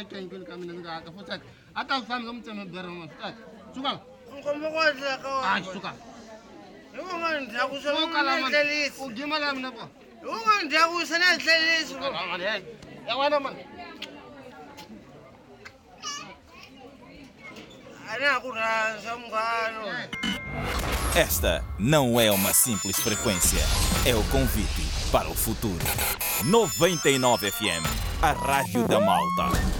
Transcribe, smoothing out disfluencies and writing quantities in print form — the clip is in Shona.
vai quem que ele caminha no gato, você até o fome como você não der uma cidade. Sugal. Como pode ser? Ah, sugal. Eu vou mandar o seu nome feliz. O que mais na pô? Eu vou mandar o seu nome feliz. É uma mano. Esta não é uma simples frequência, é o convite para o futuro. 99 FM, a Rádio da Malta.